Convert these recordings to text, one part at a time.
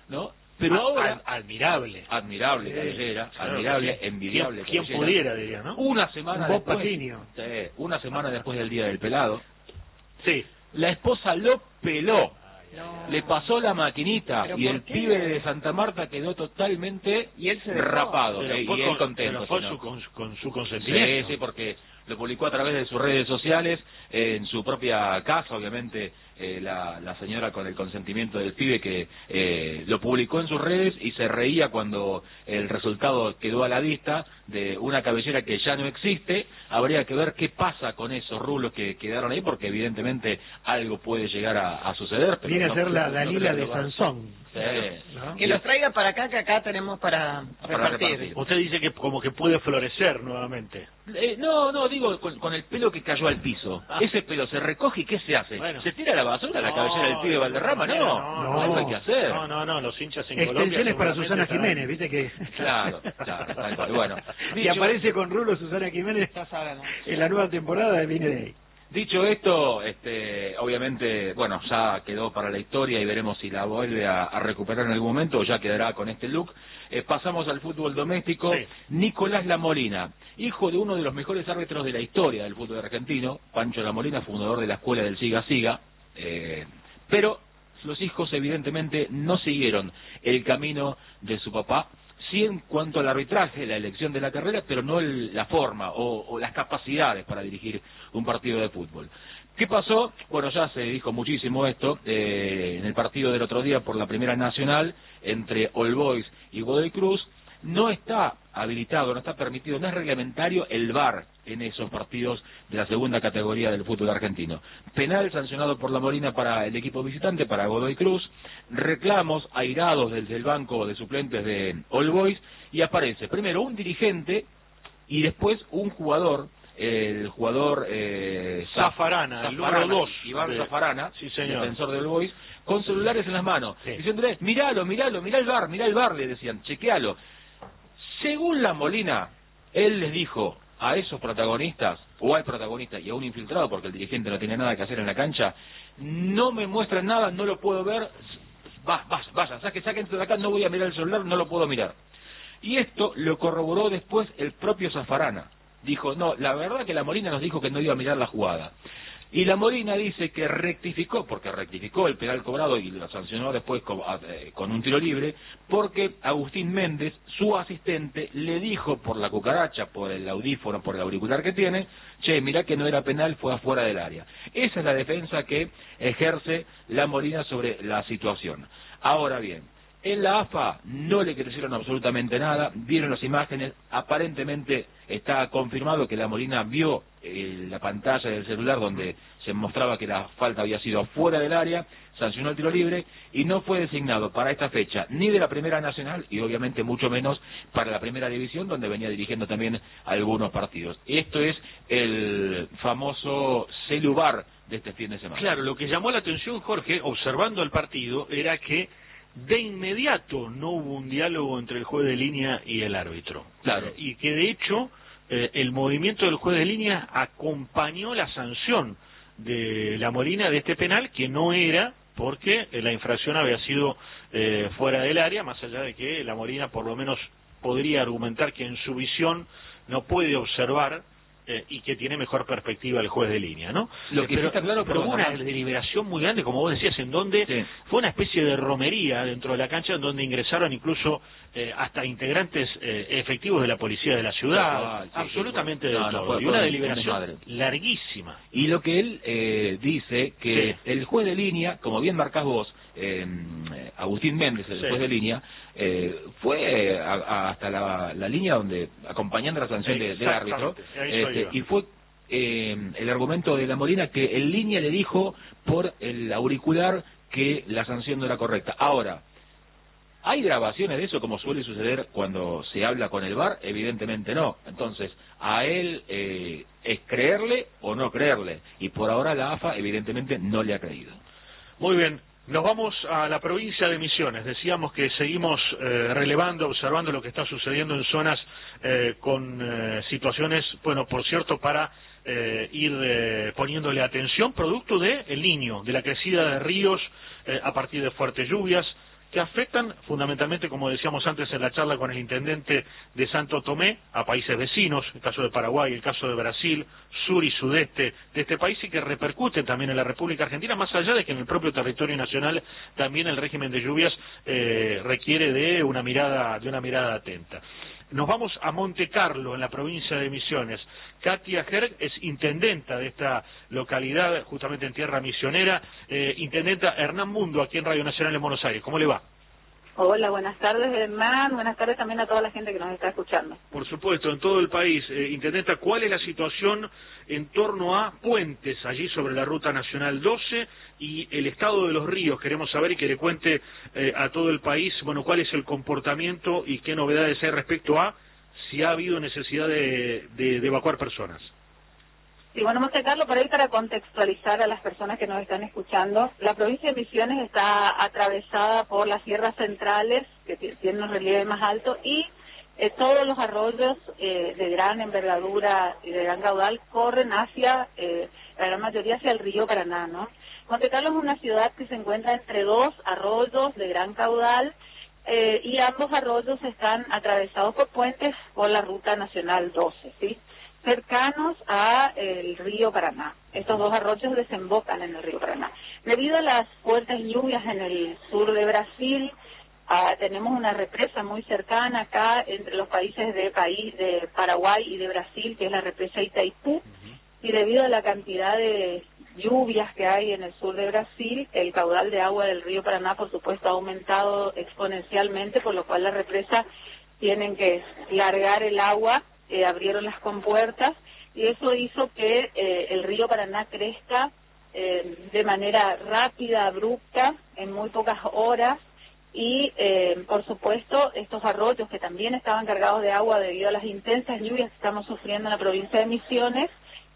¿no? Pero ahora... Admirable. Admirable cabellera, claro, admirable, envidiable ¿Quién pudiera, diría, ¿no? Una semana después del Día del Pelado, sí, la esposa lo peló. No. Le pasó la maquinita y el pibe de Santa Marta quedó totalmente rapado. Y él contento. Pero fue con su consentimiento. Sí, porque lo publicó a través de sus redes sociales, en su propia casa, obviamente, la señora con el consentimiento del pibe que lo publicó en sus redes y se reía cuando el resultado quedó a la vista de una cabellera que ya no existe. Habría que ver qué pasa con esos rulos que quedaron ahí, porque evidentemente algo puede llegar a suceder. Pero viene a ser la Dalila de Sansón. Sí. ¿No? Que los traiga para acá, que acá tenemos para repartir. Usted dice que como que puede florecer nuevamente. No, digo, con el pelo que cayó al piso. Ese pelo se recoge y ¿qué se hace? Bueno. ¿Se tira a la basura la cabellera del pibe Valderrama? No, algo hay que hacer. No, los hinchas en Extensiones Colombia... para Susana Jiménez, viste que... Claro, tal cual. Bueno, y aparece con rulo Susana Jiménez en la nueva temporada de Viene de ahí. Dicho esto, obviamente, bueno, ya quedó para la historia y veremos si la vuelve a recuperar en algún momento o ya quedará con este look. Pasamos al fútbol doméstico. Sí. Nicolás Lamolina, hijo de uno de los mejores árbitros de la historia del fútbol argentino, Pancho Lamolina, fundador de la escuela del Siga Siga, pero los hijos evidentemente no siguieron el camino de su papá. Sí, en cuanto al arbitraje, la elección de la carrera, pero no la forma o las capacidades para dirigir un partido de fútbol. ¿Qué pasó? Bueno, ya se dijo muchísimo esto en el partido del otro día por la Primera Nacional entre All Boys y Godoy Cruz. No está habilitado, no está permitido, no es reglamentario el VAR en esos partidos de la segunda categoría del fútbol argentino. Penal sancionado por la Molina para el equipo visitante, para Godoy Cruz, reclamos airados desde el banco de suplentes de All Boys, y aparece primero un dirigente y después un jugador, el jugador Zafarana, el número 2, Iván Zafarana, sí, señor, defensor del All Boys, con celulares en las manos, sí, diciéndole, mirá el VAR, le decían, chequealo. Según la Molina, él les dijo a esos protagonistas, o al protagonista y a un infiltrado, porque el dirigente no tiene nada que hacer en la cancha, no me muestran nada, no lo puedo ver, vayan, sáquense de acá, no voy a mirar el celular, no lo puedo mirar. Y esto lo corroboró después el propio Zafarana. Dijo, no, la verdad que la Molina nos dijo que no iba a mirar la jugada. Y la Molina dice que rectificó, porque rectificó el penal cobrado y lo sancionó después con un tiro libre, porque Agustín Méndez, su asistente, le dijo por la cucaracha, por el audífono, por el auricular que tiene, che, mirá que no era penal, fue afuera del área. Esa es la defensa que ejerce la Molina sobre la situación. Ahora bien, en la AFA no le crecieron absolutamente nada, vieron las imágenes, aparentemente está confirmado que la Molina vio la pantalla del celular donde se mostraba que la falta había sido fuera del área, sancionó el tiro libre y no fue designado para esta fecha ni de la Primera Nacional y obviamente mucho menos para la Primera División, donde venía dirigiendo también algunos partidos. Esto es el famoso celular de este fin de semana. Claro, lo que llamó la atención, Jorge, observando el partido, era que de inmediato no hubo un diálogo entre el juez de línea y el árbitro. Claro. Y que de hecho el movimiento del juez de línea acompañó la sanción de la Molina de este penal, que no era porque la infracción había sido fuera del área, más allá de que la Molina por lo menos podría argumentar que en su visión no puede observar y que tiene mejor perspectiva el juez de línea, ¿no? Lo que está claro, pero hubo una deliberación muy grande, como vos decías, en donde sí, fue una especie de romería dentro de la cancha, en donde ingresaron incluso hasta integrantes efectivos de la policía de la ciudad, sí, absolutamente de todo, y una deliberación larguísima. Y lo que él dice, que sí, el juez de línea, como bien marcás vos, Agustín Méndez, el juez de línea, fue hasta la línea donde, acompañando la sanción del árbitro, y fue el argumento de la Molina que en línea le dijo por el auricular que la sanción no era correcta. Ahora, ¿hay grabaciones de eso como suele suceder cuando se habla con el VAR? Evidentemente no. Entonces, a él es creerle o no creerle. Y por ahora la AFA evidentemente no le ha creído. Muy bien. Nos vamos a la provincia de Misiones. Decíamos que seguimos relevando, observando lo que está sucediendo en zonas con situaciones, bueno, por cierto, para ir poniéndole atención, producto de El Niño, de la crecida de ríos a partir de fuertes lluvias. que afectan fundamentalmente, como decíamos antes en la charla con el intendente de Santo Tomé, a países vecinos, el caso de Paraguay, el caso de Brasil, sur y sudeste de este país, y que repercuten también en la República Argentina, más allá de que en el propio territorio nacional también el régimen de lluvias requiere de una mirada atenta. Nos vamos a Monte Carlo, en la provincia de Misiones. Katia Herg es intendenta de esta localidad, justamente en tierra misionera. Intendenta, Hernán Mundo, aquí en Radio Nacional en Buenos Aires. ¿Cómo le va? Hola, buenas tardes, Hernán. Buenas tardes también a toda la gente que nos está escuchando. Por supuesto, en todo el país. Intendenta, ¿cuál es la situación en torno a puentes allí sobre la Ruta Nacional 12 y el estado de los ríos? Queremos saber y que le cuente a todo el país, bueno, cuál es el comportamiento y qué novedades hay respecto a si ha habido necesidad de evacuar personas. Sí, bueno, Monte Carlo, por ahí para contextualizar a las personas que nos están escuchando, la provincia de Misiones está atravesada por las sierras centrales, que tienen un relieve más alto, y todos los arroyos de gran envergadura y de gran caudal corren hacia, la gran mayoría hacia el río Paraná, ¿no? Monte Carlo es una ciudad que se encuentra entre dos arroyos de gran caudal, y ambos arroyos están atravesados por puentes por la Ruta Nacional 12, ¿sí?, cercanos a el río Paraná. Estos dos arroyos desembocan en el río Paraná. Debido a las fuertes lluvias en el sur de Brasil, tenemos una represa muy cercana acá entre los países de Paraguay y de Brasil, que es la represa Itaipú, y debido a la cantidad de lluvias que hay en el sur de Brasil, el caudal de agua del río Paraná, por supuesto, ha aumentado exponencialmente, por lo cual la represa tienen que largar el agua. Abrieron las compuertas y eso hizo que el río Paraná crezca de manera rápida, abrupta, en muy pocas horas, y por supuesto estos arroyos que también estaban cargados de agua debido a las intensas lluvias que estamos sufriendo en la provincia de Misiones,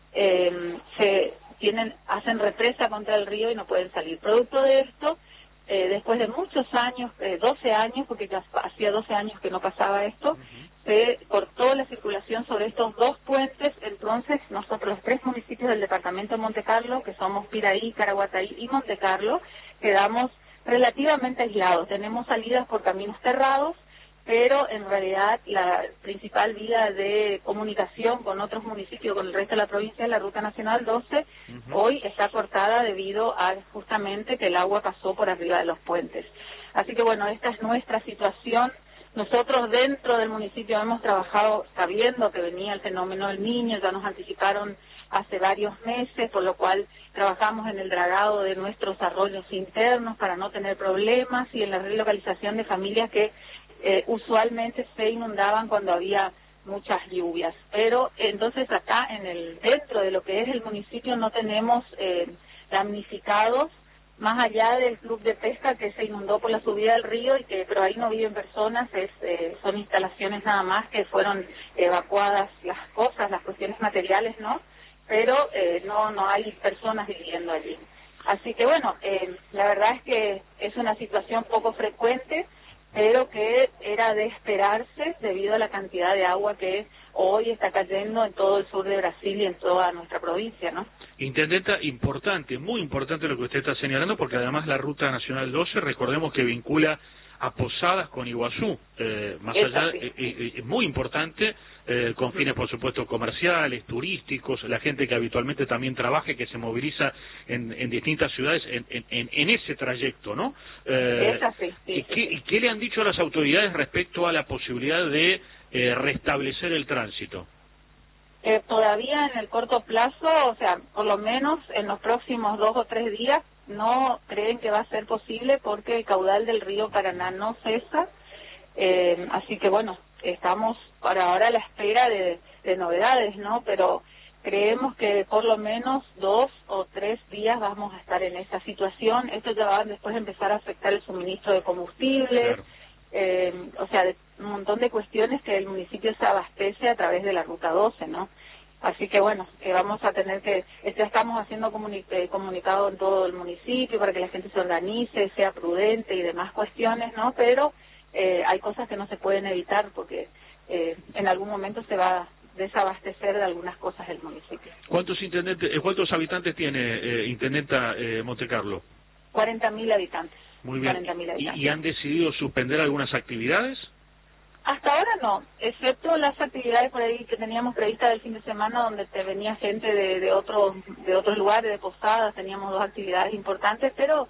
hacen represa contra el río y no pueden salir. Producto de esto, después de muchos años, 12 años, porque ya hacía 12 años que no pasaba esto, se cortó la circulación sobre estos dos puentes. Entonces nosotros, los tres municipios del departamento de Monte Carlo, que somos Piraí, Caraguatay y Monte Carlo, quedamos relativamente aislados. Tenemos salidas por caminos cerrados, pero en realidad la principal vía de comunicación con otros municipios, con el resto de la provincia, la Ruta Nacional 12, hoy está cortada debido a justamente que el agua pasó por arriba de los puentes. Así que bueno, esta es nuestra situación. Nosotros dentro del municipio hemos trabajado sabiendo que venía el fenómeno del Niño, ya nos anticiparon hace varios meses, por lo cual trabajamos en el dragado de nuestros arroyos internos para no tener problemas y en la relocalización de familias que usualmente se inundaban cuando había muchas lluvias. Pero entonces acá dentro de lo que es el municipio no tenemos damnificados, más allá del club de pesca que se inundó por la subida del río, pero ahí no viven personas, son instalaciones nada más que fueron evacuadas las cosas, las cuestiones materiales, ¿no? Pero no hay personas viviendo allí. Así que bueno, la verdad es que es una situación poco frecuente, pero que era de esperarse debido a la cantidad de agua que hoy está cayendo en todo el sur de Brasil y en toda nuestra provincia, ¿no? Intendenta, importante, muy importante lo que usted está señalando, porque además la Ruta Nacional 12, recordemos que vincula a Posadas con Iguazú, más allá, es muy importante, con fines por supuesto comerciales, turísticos, la gente que habitualmente también trabaja y que se moviliza en distintas ciudades en ese trayecto, ¿no? ¿Y qué le han dicho a las autoridades respecto a la posibilidad de restablecer el tránsito? Todavía en el corto plazo, o sea, por lo menos en los próximos 2 o 3 días, no creen que va a ser posible porque el caudal del río Paraná no cesa. Así que bueno, estamos por ahora a la espera de novedades, ¿no? Pero creemos que por lo menos 2 o 3 días vamos a estar en esa situación. Esto ya va a después empezar a afectar el suministro de combustibles, o sea, de un montón de cuestiones que el municipio se abastece a través de la Ruta 12, ¿no? Así que bueno, vamos a tener que, ya estamos haciendo comunicado en todo el municipio para que la gente se organice, sea prudente y demás cuestiones, ¿no? Pero hay cosas que no se pueden evitar porque en algún momento se va a desabastecer de algunas cosas el municipio. ¿Cuántos habitantes tiene, Intendenta, Monte Carlo? 40.000 habitantes. Muy bien. 40.000 habitantes. ¿Y han decidido suspender algunas actividades? Hasta ahora no, excepto las actividades por ahí que teníamos previstas del fin de semana, donde te venía gente de otros lugares, de posadas, teníamos 2 actividades importantes, pero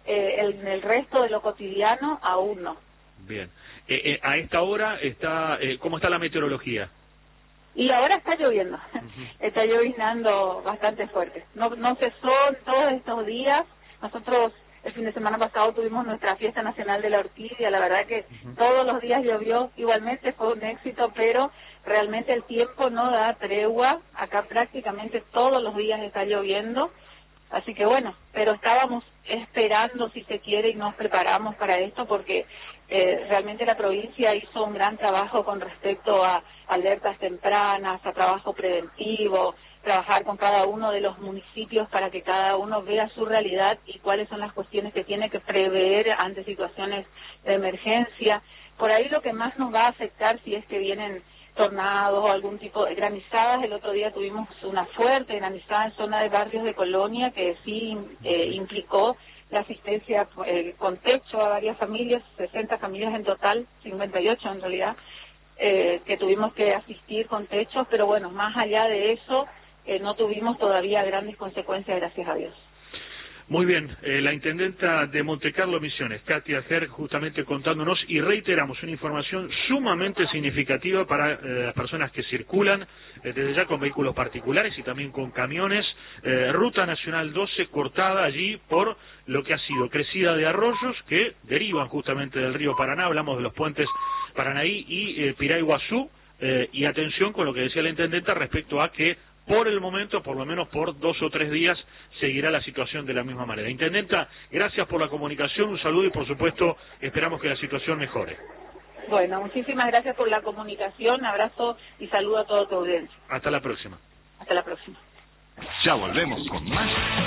el resto de lo cotidiano aún no. Bien. A esta hora ¿cómo está la meteorología? Y ahora está lloviendo, está lloviznando bastante fuerte. No cesó todos estos días. Nosotros el fin de semana pasado tuvimos nuestra fiesta nacional de la orquídea, la verdad que todos los días llovió, igualmente fue un éxito, pero realmente el tiempo no da tregua, acá prácticamente todos los días está lloviendo, así que bueno, pero estábamos esperando, si se quiere, y nos preparamos para esto porque realmente la provincia hizo un gran trabajo con respecto a alertas tempranas, a trabajo preventivo, trabajar con cada uno de los municipios para que cada uno vea su realidad y cuáles son las cuestiones que tiene que prever ante situaciones de emergencia. Por ahí lo que más nos va a afectar si es que vienen tornados o algún tipo de granizadas. El otro día tuvimos una fuerte granizada en zona de barrios de Colonia que sí implicó la asistencia con techo a varias familias, 60 familias en total, 58 en realidad, que tuvimos que asistir con techos, pero bueno, más allá de eso, no tuvimos todavía grandes consecuencias, gracias a Dios. Muy bien, la intendenta de Montecarlo Misiones, Katia Herg, justamente contándonos, y reiteramos una información sumamente significativa para las personas que circulan desde ya con vehículos particulares y también con camiones. Ruta Nacional 12 cortada allí por lo que ha sido crecida de arroyos que derivan justamente del río Paraná. Hablamos de los puentes Paranaí y Piraiguazú, y atención con lo que decía la intendenta respecto a que por el momento, por lo menos por 2 o 3 días, seguirá la situación de la misma manera. Intendenta, gracias por la comunicación, un saludo y por supuesto esperamos que la situación mejore. Bueno, muchísimas gracias por la comunicación, abrazo y saludo a toda tu audiencia. Hasta la próxima. Hasta la próxima. Ya volvemos con más.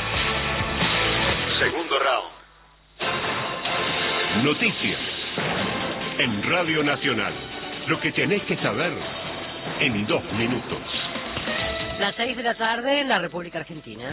Segundo round. Noticias en Radio Nacional. Lo que tenés que saber en 2 minutos. Las 6 de la tarde en la República Argentina.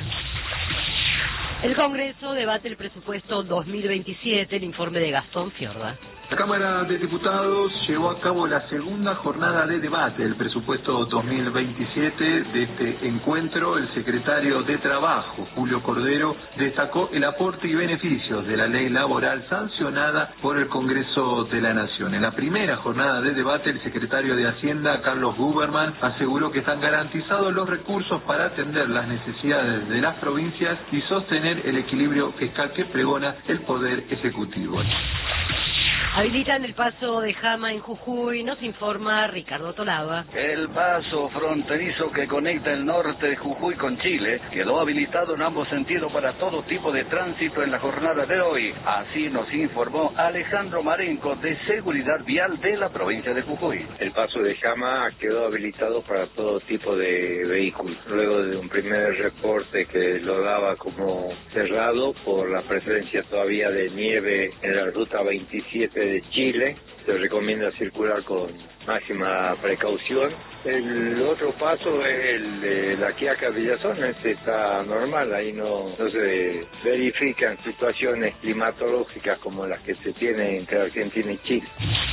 El Congreso debate el presupuesto 2027, el informe de Gastón Fiorda. La Cámara de Diputados llevó a cabo la segunda jornada de debate del presupuesto 2027. De este encuentro, el secretario de Trabajo, Julio Cordero, destacó el aporte y beneficios de la ley laboral sancionada por el Congreso de la Nación. En la primera jornada de debate, el secretario de Hacienda, Carlos Guberman, aseguró que están garantizados los recursos para atender las necesidades de las provincias y sostener el equilibrio fiscal que pregona el Poder Ejecutivo. Habilitan el paso de Jama en Jujuy, nos informa Ricardo Tolaba. El paso fronterizo que conecta el norte de Jujuy con Chile quedó habilitado en ambos sentidos para todo tipo de tránsito en la jornada de hoy. Así nos informó Alejandro Marenco de Seguridad Vial de la provincia de Jujuy. El paso de Jama quedó habilitado para todo tipo de vehículos. Luego de un primer reporte que lo daba como cerrado por la presencia todavía de nieve en la ruta 27 de Chile, se recomienda circular con máxima precaución. El otro paso es el de La Quiaca Villazón, este está normal, ahí no se verifican situaciones climatológicas como las que se tienen entre Argentina y Chile.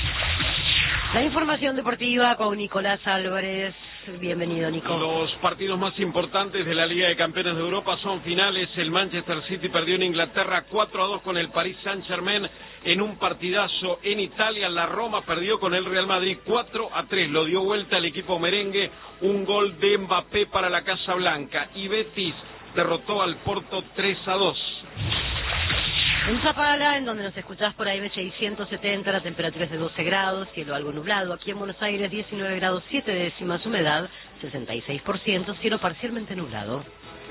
La información deportiva con Nicolás Álvarez. Bienvenido, Nico. Los partidos más importantes de la Liga de Campeones de Europa son finales. El Manchester City perdió en Inglaterra 4-2 con el Paris Saint-Germain en un partidazo. En Italia, la Roma perdió con el Real Madrid 4-3. Lo dio vuelta el equipo merengue. Un gol de Mbappé para la Casa Blanca. Y Betis derrotó al Porto 3-2. En Zapala, en donde nos escuchás por AM 670, la temperatura es de 12 grados, cielo algo nublado. Aquí en Buenos Aires, 19 grados 7 décimas, humedad 66%, cielo parcialmente nublado.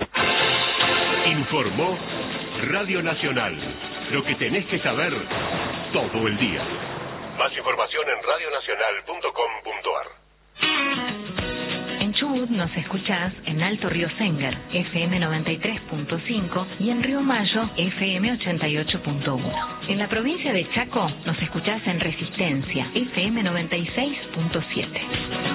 Informó Radio Nacional. Lo que tenés que saber todo el día. Más información en radionacional.com.ar. En Chubut nos escuchás en Alto Río Sengar, FM 93.5 y en Río Mayo, FM 88.1. En la provincia de Chaco nos escuchás en Resistencia, FM 96.7.